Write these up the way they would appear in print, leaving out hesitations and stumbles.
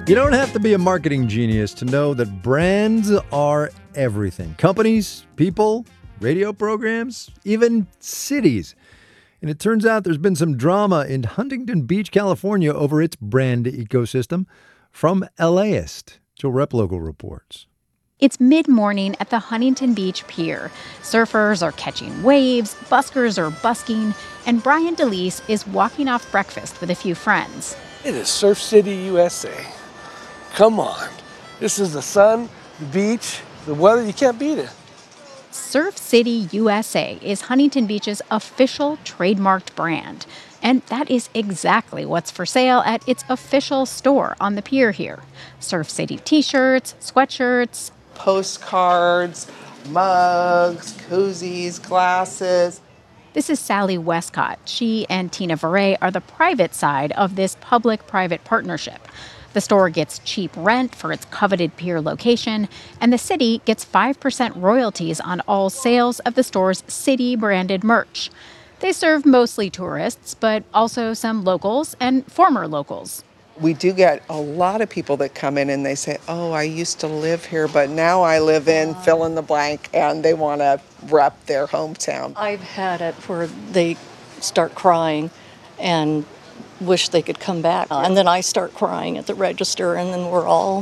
You don't have to be a marketing genius to know that brands are everything. Companies, people, radio programs, even cities. And it turns out there's been some drama in Huntington Beach, California over its brand ecosystem. From LAist, Jill Replogle reports. It's mid-morning at the Huntington Beach Pier. Surfers are catching waves, buskers are busking, and Brian DeLise is walking off breakfast with a few friends. It is Surf City, USA. Come on. This is the sun, the beach, the weather. You can't beat it. Surf City, USA is Huntington Beach's official trademarked brand. And that is exactly what's for sale at its official store on the pier here. Surf City t-shirts, sweatshirts, postcards, mugs, koozies, glasses. This is Sally Westcott. She and Tina Veray are the private side of this public-private partnership. The store gets cheap rent for its coveted pier location, and the city gets 5% royalties on all sales of the store's city-branded merch. They serve mostly tourists, but also some locals and former locals. We do get a lot of people that come in and they say, oh, I used to live here, but now I live in fill in the blank, and they want to rep their hometown. I've had it where they start crying and wish they could come back. And then I start crying at the register, and then we're all...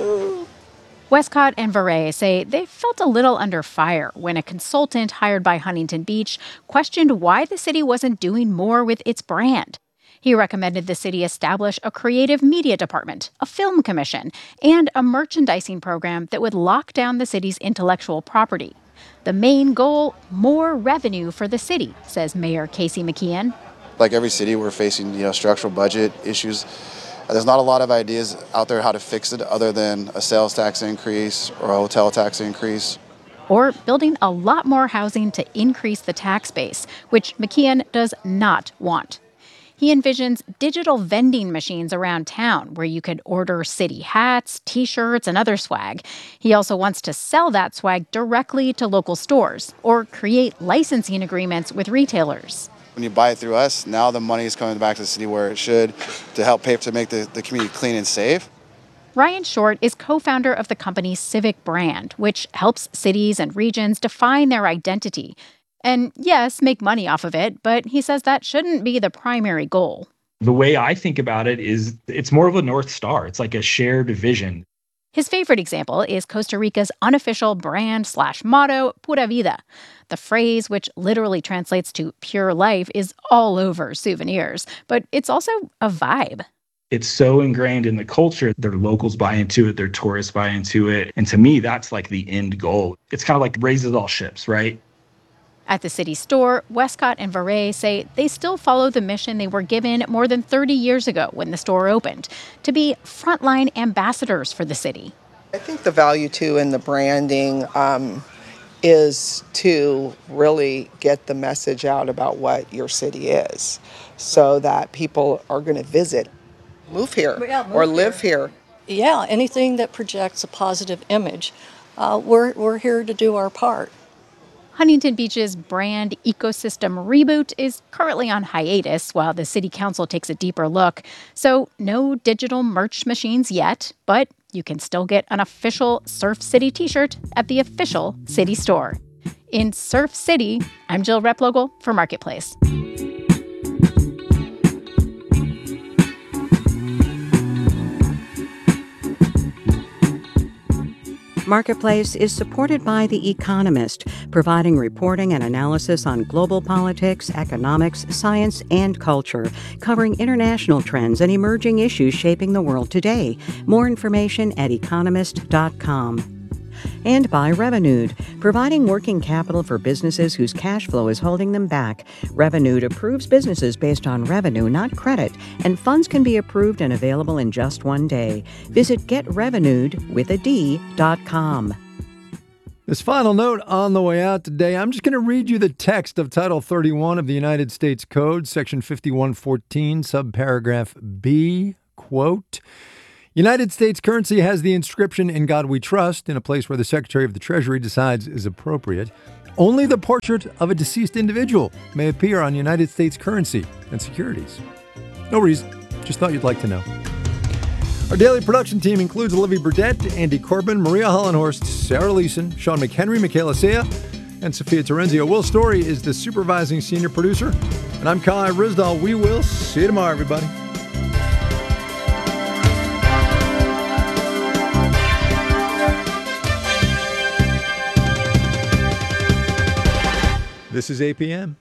Westcott and Veray say they felt a little under fire when a consultant hired by Huntington Beach questioned why the city wasn't doing more with its brand. He recommended the city establish a creative media department, a film commission, and a merchandising program that would lock down the city's intellectual property. The main goal, more revenue for the city, says Mayor Casey McKeon. Like every city, we're facing, structural budget issues. There's not a lot of ideas out there how to fix it other than a sales tax increase or a hotel tax increase. Or building a lot more housing to increase the tax base, which McKeon does not want. He envisions digital vending machines around town where you could order city hats, T-shirts, and other swag. He also wants to sell that swag directly to local stores or create licensing agreements with retailers. When you buy it through us, now the money is coming back to the city where it should to help pay to make the community clean and safe. Ryan Short is co-founder of the company Civic Brand, which helps cities and regions define their identity. And yes, make money off of it, but he says that shouldn't be the primary goal. The way I think about it is it's more of a North Star. It's like a shared vision. His favorite example is Costa Rica's unofficial brand/motto, Pura Vida. The phrase, which literally translates to pure life, is all over souvenirs, but it's also a vibe. It's so ingrained in the culture. Their locals buy into it, their tourists buy into it. And to me, that's like the end goal. It's kind of like raises all ships, right? At the city store, Westcott and Veray say they still follow the mission they were given more than 30 years ago when the store opened, to be frontline ambassadors for the city. I think the value, too, in the branding is to really get the message out about what your city is so that people are going to visit, move here, or live here. Yeah, anything that projects a positive image, we're here to do our part. Huntington Beach's brand ecosystem reboot is currently on hiatus while the city council takes a deeper look. So no digital merch machines yet, but you can still get an official Surf City t-shirt at the official city store. In Surf City, I'm Jill Replogle for Marketplace. Marketplace is supported by The Economist, providing reporting and analysis on global politics, economics, science, and culture, covering international trends and emerging issues shaping the world today. More information at economist.com. And by Revenued, providing working capital for businesses whose cash flow is holding them back. Revenued approves businesses based on revenue, not credit, and funds can be approved and available in just one day. Visit getrevenued.com. This final note on the way out today, I'm just going to read you the text of Title 31 of the United States Code, Section 5114, subparagraph B, quote, United States currency has the inscription "In God We Trust" in a place where the Secretary of the Treasury decides is appropriate. Only the portrait of a deceased individual may appear on United States currency and securities. No reason. Just thought you'd like to know. Our daily production team includes Olivia Burdett, Andy Corbin, Maria Hollenhorst, Sarah Leeson, Sean McHenry, Michaela Sea, and Sophia Terenzio. Will Story is the supervising senior producer. And I'm Kai Risdall. We will see you tomorrow, everybody. This is APM.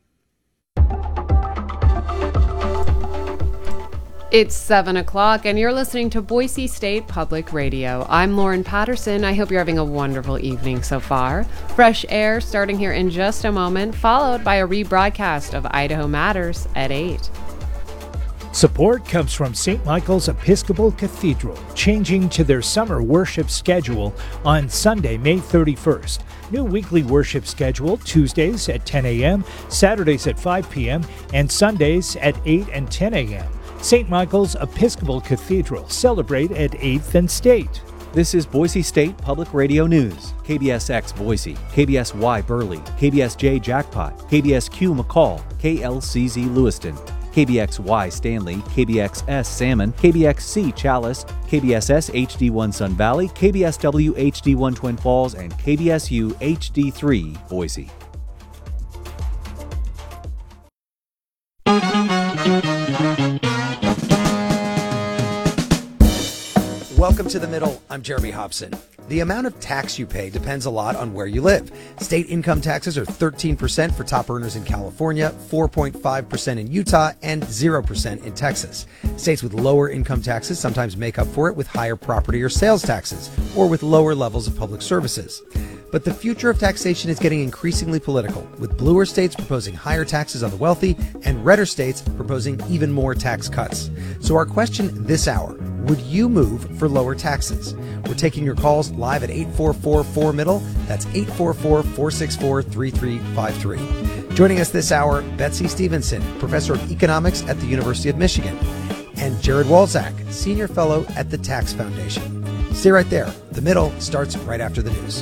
It's 7 o'clock, and you're listening to Boise State Public Radio. I'm Lauren Patterson. I hope you're having a wonderful evening so far. Fresh air starting here in just a moment, followed by a rebroadcast of Idaho Matters at 8. Support comes from St. Michael's Episcopal Cathedral, changing to their summer worship schedule on Sunday, May 31st. New weekly worship schedule, Tuesdays at 10 a.m., Saturdays at 5 p.m., and Sundays at 8 and 10 a.m. St. Michael's Episcopal Cathedral. Celebrate at 8th and State. This is Boise State Public Radio News. KBSX Boise, KBSY Burley, KBSJ Jackpot, KBSQ McCall, KLCZ Lewiston, KBXY Stanley, KBXS Salmon, KBXC Chalice, KBSS HD1 Sun Valley, KBSW HD1 Twin Falls, and KBSU HD3 Boise. Welcome to The Middle. I'm Jeremy Hobson. The amount of tax you pay depends a lot on where you live. State income taxes are 13% for top earners in California, 4.5% in Utah, and 0% in Texas. States with lower income taxes sometimes make up for it with higher property or sales taxes, or with lower levels of public services. But the future of taxation is getting increasingly political, with bluer states proposing higher taxes on the wealthy and redder states proposing even more tax cuts. So our question this hour, would you move for lower taxes? We're taking your calls live at 844-4-MIDDLE. That's 844-464-3353. Joining us this hour, Betsy Stevenson, professor of economics at the University of Michigan, and Jared Walczak, senior fellow at the Tax Foundation. Stay right there. The Middle starts right after the news.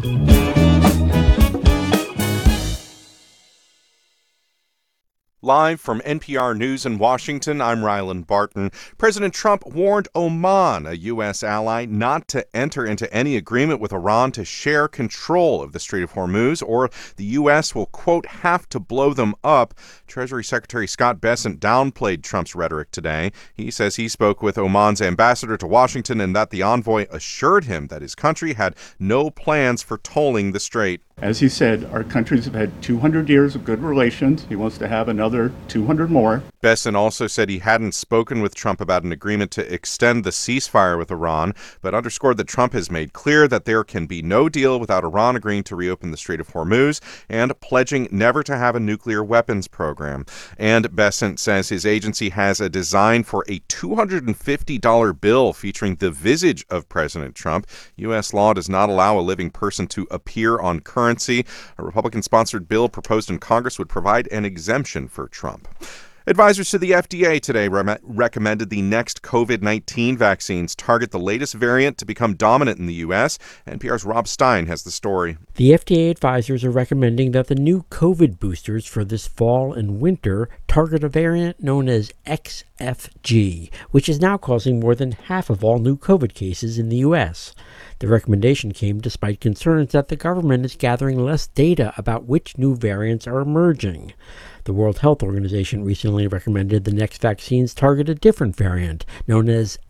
Live from NPR News in Washington, I'm Rylan Barton. President Trump warned Oman, a U.S. ally, not to enter into any agreement with Iran to share control of the Strait of Hormuz, or the U.S. will, quote, have to blow them up. Treasury Secretary Scott Bessent downplayed Trump's rhetoric today. He says he spoke with Oman's ambassador to Washington and that the envoy assured him that his country had no plans for tolling the strait. As he said, our countries have had 200 years of good relations. He wants to have another 200 more. Bessent also said he hadn't spoken with Trump about an agreement to extend the ceasefire with Iran, but underscored that Trump has made clear that there can be no deal without Iran agreeing to reopen the Strait of Hormuz and pledging never to have a nuclear weapons program. And Bessent says his agency has a design for a $250 bill featuring the visage of President Trump. U.S. law does not allow a living person to appear on currency. A Republican-sponsored bill proposed in Congress would provide an exemption for Trump. Advisors to the FDA today recommended the next COVID-19 vaccines target the latest variant to become dominant in the U.S. NPR's Rob Stein has the story. The FDA advisors are recommending that the new COVID boosters for this fall and winter target a variant known as XFG, which is now causing more than half of all new COVID cases in the U.S. The recommendation came despite concerns that the government is gathering less data about which new variants are emerging. The World Health Organization recently recommended the next vaccines target a different variant, known as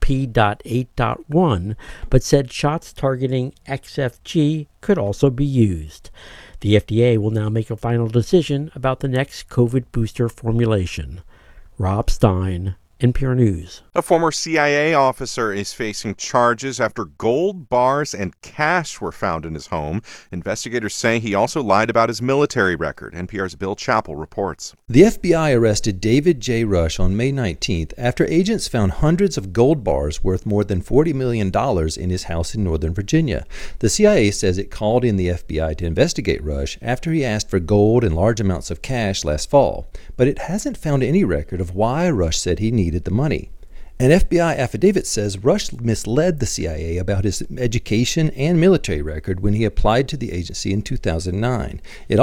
LP.8.1, but said shots targeting XFG could also be used. The FDA will now make a final decision about the next COVID booster formulation. Rob Stein, NPR News. A former CIA officer is facing charges after gold bars and cash were found in his home. Investigators say he also lied about his military record. NPR's Bill Chappell reports. The FBI arrested David J. Rush on May 19th after agents found hundreds of gold bars worth more than $40 million in his house in Northern Virginia. The CIA says it called in the FBI to investigate Rush after he asked for gold and large amounts of cash last fall, but it hasn't found any record of why Rush said he needed the money. An FBI affidavit says Rush misled the CIA about his education and military record when he applied to the agency in 2009. It